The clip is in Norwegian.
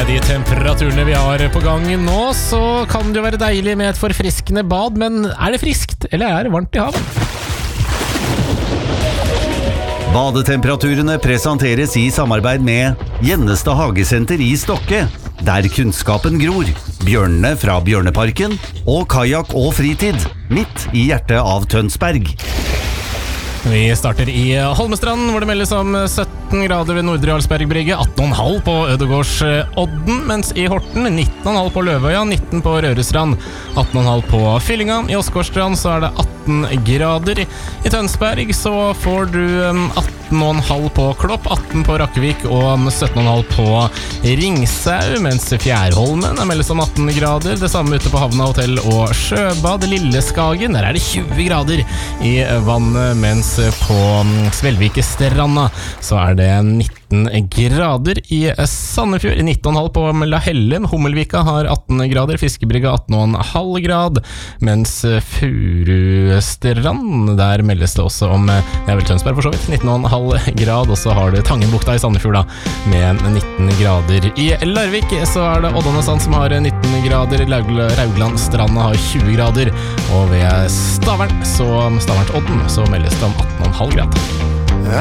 Med de temperaturene vi har på gang nå, så kan det jo være deilig med et forfriskende bad, men er det friskt, eller er det varmt i havet? Badetemperaturene presenteres i samarbeid med Gjennestad Hagesenter i Stokke, der kunnskapen gror, bjørnene fra Bjørneparken og kajak og fritid, midt i hjertet av Tønsberg. Vi starter i Holmestrand, hvor det meldes om 17 grader ved Nordre Jarlsberg brygge, 18,5 på Ødegårdsodden, mens i Horten 19,5 på Løvøya, 19 på Rørestrand, 18,5 på Fyllinga. I Åsgårdstrand så er det 18 grader. I Tønsberg så får du 18,5 på Klopp, 18 på Rakkevik og 17,5 på Ringsau, mens Fjærholmen er meldes om 18 grader. Det samme ute på Havna Hotell og Sjøbad. Lilleskagen, der er det 20 grader i vannet, mens på Svelvikestranda så er det 19 grader. I Sandefjord 19,5 på Lahellem. Hummelvika har 18 grader, Fiskebrygga 18,5 grad, mens Furustrand, der meldes det også om, det er vel Tønsberg for så vidt, 19,5 grad, og så har det Tangenbukta i Sandefjord da, med 19 grader. I Larvik så er det Oddanesand som har 19 grader, Rauglandstranda har 20 grader, og ved Stavern, så Stavern til Odden, så meldes det om 18,5 grader.